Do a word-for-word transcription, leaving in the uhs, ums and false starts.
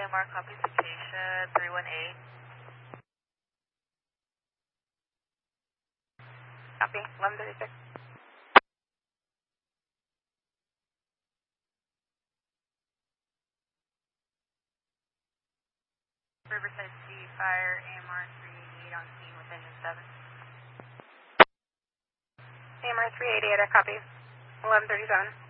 M R, copy citation three one eight. Copy, eleven thirty-six. Riverside City Fire, A M R three eighty-eight on scene with engine seven. A M R three eighty-eight, I copy, eleven thirty-seven.